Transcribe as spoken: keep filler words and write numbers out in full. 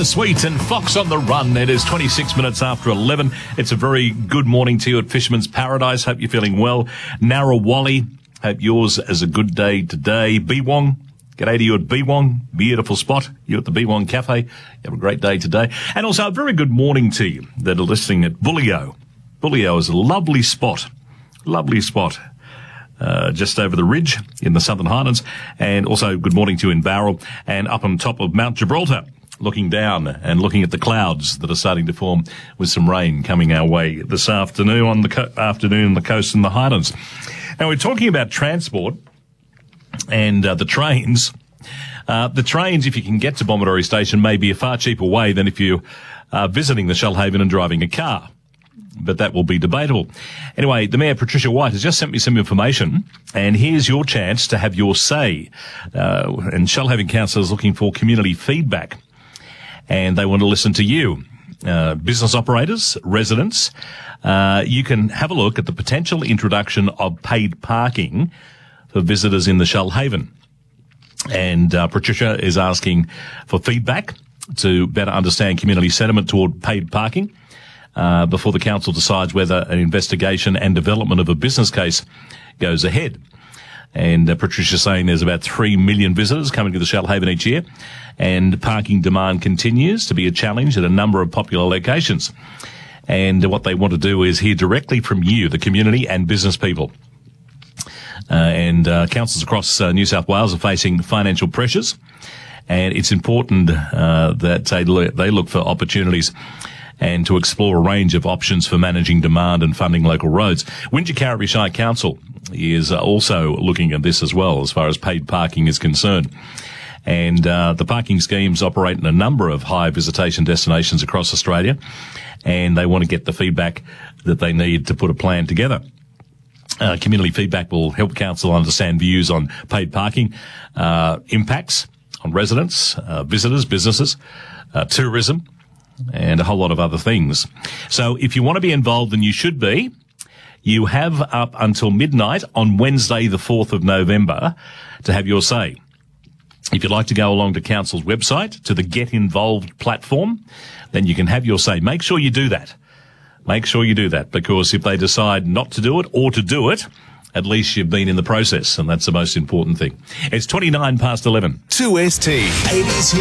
the Sweet and Fox on the Run. It is twenty-six minutes after eleven. It's a very good morning to you at Fisherman's Paradise. Hope you're feeling well. Narrawali, hope yours is a good day today. Beewong, g'day to you at Beewong. Beautiful spot. You at the Beewong Cafe. You have a great day today. And also a very good morning to you that are listening at Bullio. Bullio is a lovely spot. Lovely spot. Uh, just over the ridge in the Southern Highlands, and also good morning to you in Bowral and up on top of Mount Gibraltar, looking down and looking at the clouds that are starting to form with some rain coming our way this afternoon on the co- afternoon on the coast and the Highlands. Now we're talking about transport and uh, the trains. Uh, the trains, if you can get to Bomaderry Station, may be a far cheaper way than if you are visiting the Shoalhaven and driving a car. But that will be debatable. Anyway, the Mayor, Patricia White, has just sent me some information, and here's your chance to have your say. Uh, and Shoalhaven Council is looking for community feedback, and they want to listen to you. Uh, business operators, residents, uh, you can have a look at the potential introduction of paid parking for visitors in the Shoalhaven. And uh, Patricia is asking for feedback to better understand community sentiment toward paid parking. Uh, before the council decides whether an investigation and development of a business case goes ahead. And uh, Patricia's saying there's about three million visitors coming to the Shoalhaven each year, and parking demand continues to be a challenge at a number of popular locations. And uh, what they want to do is hear directly from you, the community and business people. Uh, and uh, councils across uh, New South Wales are facing financial pressures, and it's important uh, that they look, they look for opportunities and to explore a range of options for managing demand and funding local roads. Wingecarribee Shire Council is also looking at this as well, as far as paid parking is concerned. And uh, the parking schemes operate in a number of high visitation destinations across Australia, and they want to get the feedback that they need to put a plan together. Uh, community feedback will help council understand views on paid parking, uh, impacts on residents, uh, visitors, businesses, uh, tourism, and a whole lot of other things. So if you want to be involved, and you should be, you have up until midnight on Wednesday, the fourth of November, to have your say. If you'd like to go along to Council's website, to the Get Involved platform, then you can have your say. Make sure you do that. Make sure you do that, because if they decide not to do it or to do it, at least you've been in the process, and that's the most important thing. It's twenty-nine past eleven. two S T. eighties